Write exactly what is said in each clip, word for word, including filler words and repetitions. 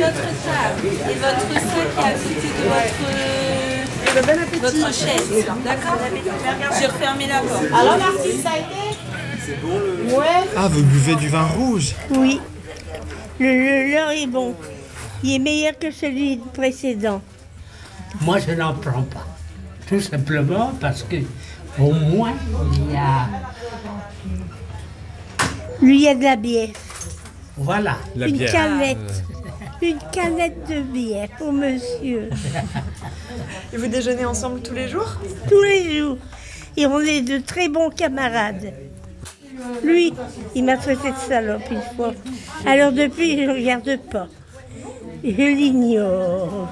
votre table et votre sac est à côté de votre, bon appétit. Votre chaise. D'accord? J'ai refermé la porte. Alors Martine, ça a été? C'est bon le... Ouais. Ah, vous buvez du vin rouge? Oui. Le, le leur est bon. Il est meilleur que celui précédent. Moi, je n'en prends pas. Tout simplement parce que, au moins, il y a... Lui, il y a de la bière. Voilà. La Une bière. canette. Une canette de bière pour monsieur. Et vous déjeunez ensemble tous les jours? Tous les jours. Et on est de très bons camarades. Lui, il m'a traité de salope une fois. Alors depuis, je ne regarde pas. Je l'ignore.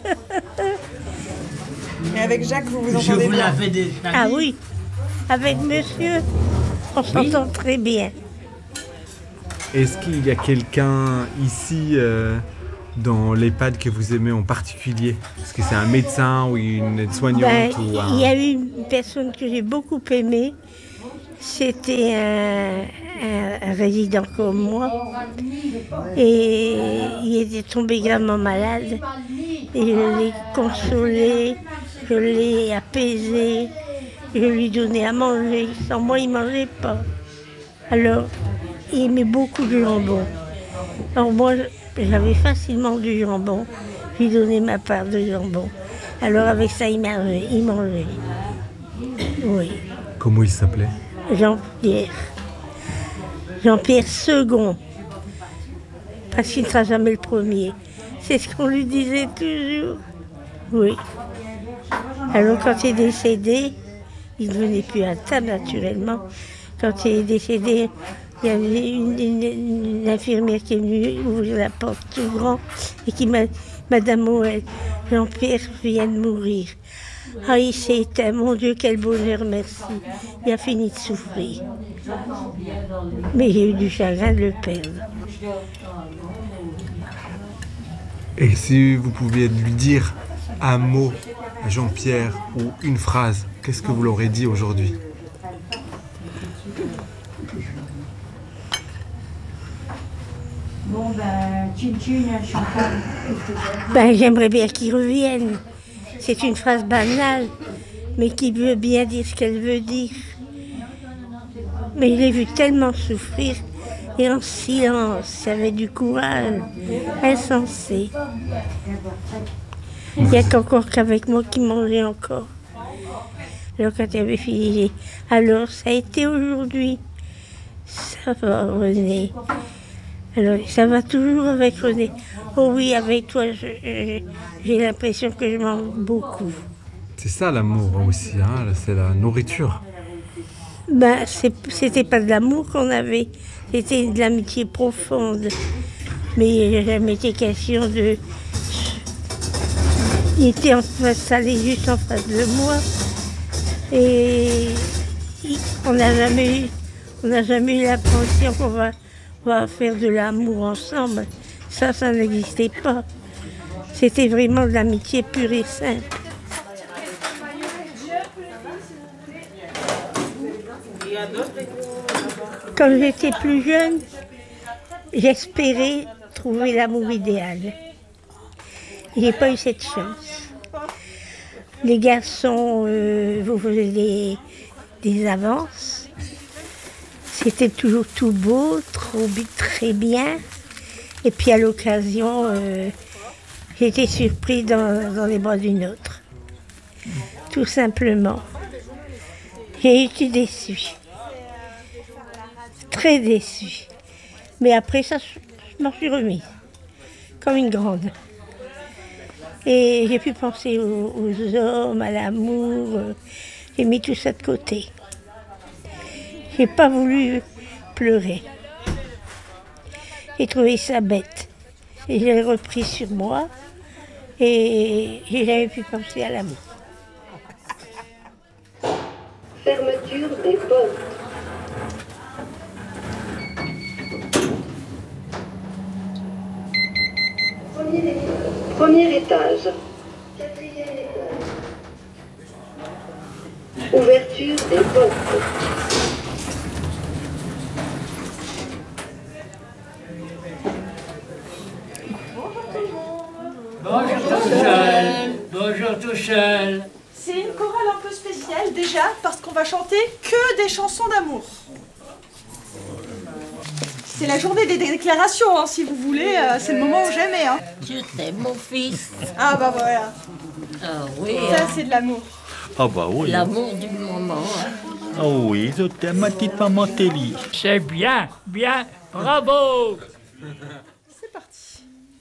Mais avec Jacques, vous vous Je entendez vous bien? l'avais déjà dit. Ah oui, avec monsieur, on s'entend très bien. Est-ce qu'il y a quelqu'un ici euh, dans l'EHPAD que vous aimez en particulier? Est-ce que c'est un médecin ou une aide-soignante Ben, ou un... il y a eu une personne que j'ai beaucoup aimée. C'était un, un- un résident comme moi. Et il était tombé gravement malade. Et je l'ai consolé, je l'ai apaisé, je lui donnais à manger. Sans moi, il ne mangeait pas. Alors, il aimait beaucoup le jambon. Alors moi, j'avais facilement du jambon. Je lui donnais ma part de jambon. Alors avec ça, il mangeait. Il mangeait. Oui. Comment il s'appelait? Jean-Pierre. Jean-Pierre second. Parce qu'il ne sera jamais le premier. C'est ce qu'on lui disait toujours. Oui. Alors quand il est décédé, il ne venait plus à table naturellement. Quand il est décédé, il y avait une, une- une infirmière qui est venue ouvrir la porte tout grand et qui m'a dit, Madame Moël, Jean-Pierre vient de mourir. Ah, il s'est éteint, mon Dieu, quel bonheur, merci. Il a fini de souffrir. Mais j'ai eu du chagrin de le perdre. Et si vous pouviez lui dire un mot à Jean-Pierre ou une phrase, qu'est-ce que vous l'aurez dit aujourd'hui? Bon, ben, tchin tchin, champagne. Ben, j'aimerais bien qu'il revienne. C'est une phrase banale, mais qui veut bien dire ce qu'elle veut dire. Mais je l'ai vu tellement souffrir, et en silence, il avait du courage, insensé. Il n'y a qu'encore qu'avec moi qui mangeait encore. Alors quand il avait fini, j'ai dit, alors ça a été aujourd'hui. Ça va, René. Alors, ça va toujours avec René. Oh oui, avec toi, je- je- j'ai l'impression que je mange beaucoup. C'est ça l'amour aussi, hein, c'est la nourriture. Ben, c'est- c'était pas de l'amour qu'on avait, c'était de l'amitié profonde. Mais il n'a jamais été question de... Il était en face, allé juste en face de moi. Et il- on n'a jamais eu, on n'a jamais eu l'impression qu'on va, on va faire de l'amour ensemble. Ça, ça n'existait pas. C'était vraiment de l'amitié pure et simple. Quand j'étais plus jeune, j'espérais trouver l'amour idéal. Je n'ai pas eu cette chance. Les garçons euh, vous faisaient des, des avances. C'était toujours tout beau, trop, bi- très bien. Et puis à l'occasion, euh, j'ai été surpris dans, dans les bras d'une autre. Tout simplement. J'ai été déçue. Très déçue. Mais après ça, je m'en suis remise. Comme une grande. Et j'ai pu penser aux, aux hommes, à l'amour. euh, J'ai mis tout ça de côté. J'ai pas voulu pleurer. J'ai trouvé ça bête. Et je l'ai repris sur moi. Et j'ai jamais pu penser à l'amour. Fermeture des portes. Premier étage. Premier étage. Quatrième étage. Ouverture des portes. Bonjour tout seul. Bonjour tout seul. C'est une chorale un peu spéciale déjà parce qu'on va chanter que des chansons d'amour. C'est la journée des déclarations, hein, si vous voulez, euh, c'est le moment où j'aimais. Hein. Je t'aime, mon fils. Ah bah voilà, Ah oui, ça c'est de l'amour. Ah bah oui. l'amour du moment. Ah oui, je t'aime, ma petite maman Télie. C'est bien, bien. Bravo.